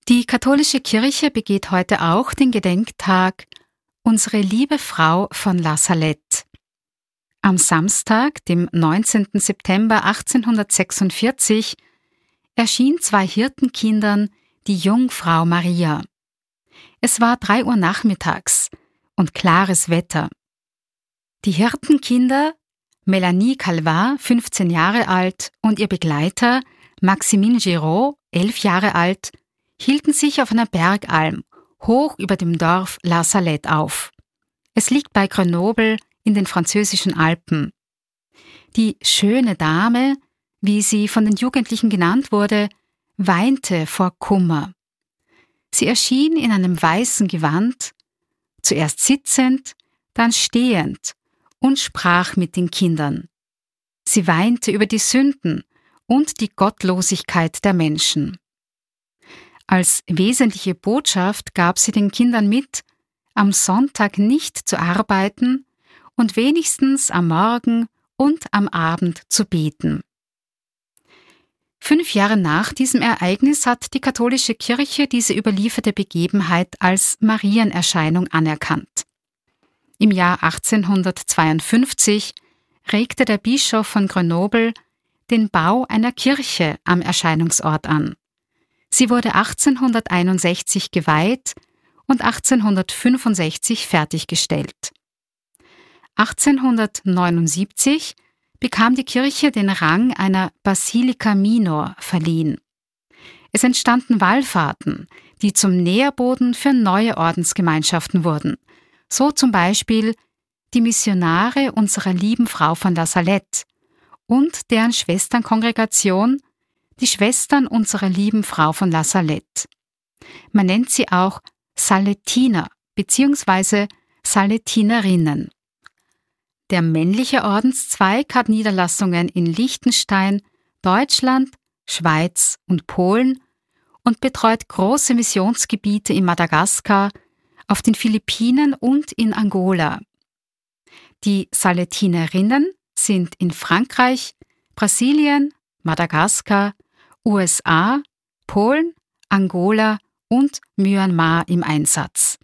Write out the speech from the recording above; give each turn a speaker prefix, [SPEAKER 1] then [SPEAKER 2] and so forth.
[SPEAKER 1] Die katholische Kirche begeht heute auch den Gedenktag Unsere liebe Frau von La Salette. Am Samstag, dem 19. September 1846, erschien 2 Hirtenkindern die Jungfrau Maria. Es war 3 Uhr nachmittags und klares Wetter. Die Hirtenkinder, Melanie Calvat, 15 Jahre alt, und ihr Begleiter, Maximine Giraud, 11 Jahre alt, hielten sich auf einer Bergalm hoch über dem Dorf La Salette auf. Es liegt bei Grenoble in den französischen Alpen. Die schöne Dame, wie sie von den Jugendlichen genannt wurde, weinte vor Kummer. Sie erschien in einem weißen Gewand, zuerst sitzend, dann stehend, und sprach mit den Kindern. Sie weinte über die Sünden und die Gottlosigkeit der Menschen. Als wesentliche Botschaft gab sie den Kindern mit, am Sonntag nicht zu arbeiten und wenigstens am Morgen und am Abend zu beten. 5 Jahre nach diesem Ereignis hat die katholische Kirche diese überlieferte Begebenheit als Marienerscheinung anerkannt. Im Jahr 1852 regte der Bischof von Grenoble den Bau einer Kirche am Erscheinungsort an. Sie wurde 1861 geweiht und 1865 fertiggestellt. 1879 bekam die Kirche den Rang einer Basilica Minor verliehen. Es entstanden Wallfahrten, die zum Nährboden für neue Ordensgemeinschaften wurden, so zum Beispiel die Missionare unserer lieben Frau von La Salette und deren Schwesternkongregation, die Schwestern unserer lieben Frau von La Salette. Man nennt sie auch Salettiner bzw. Salettinerinnen. Der männliche Ordenszweig hat Niederlassungen in Liechtenstein, Deutschland, Schweiz und Polen und betreut große Missionsgebiete in Madagaskar, auf den Philippinen und in Angola. Die Salettinerinnen sind in Frankreich, Brasilien, Madagaskar, USA, Polen, Angola und Myanmar im Einsatz.